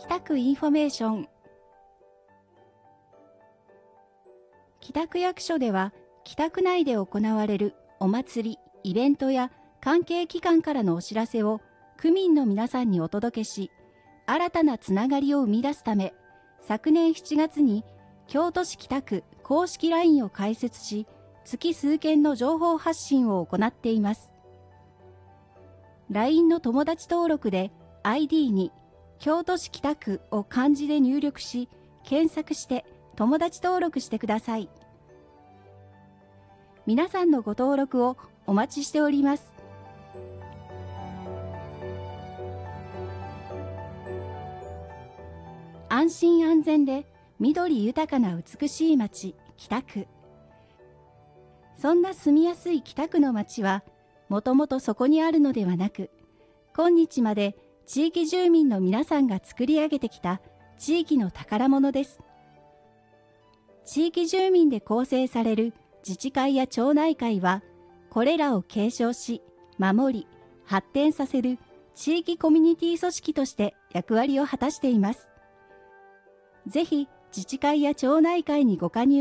北区インフォメーション。北区役所では、北区内で行われるお祭り、イベントや関係機関からのお知らせを区民の皆さんにお届けし、新たなつながりを生み出すため、昨年7月に京都市北区公式 LINE を開設し、月数件の情報発信を行っています。LINE の友達登録で ID に京都市北区を漢字で入力し、検索して友達登録してください。皆さんのご登録をお待ちしております。安心安全で緑豊かな美しい街、北区。そんな住みやすい北区の街は、もともとそこにあるのではなく、今日まで地域住民の皆さんが作り上げてきた地域の宝物です。地域住民で構成される自治会や町内会は、これらを継承し、守り、発展させる地域コミュニティ組織として役割を果たしています。ぜひ、自治会や町内会にご加入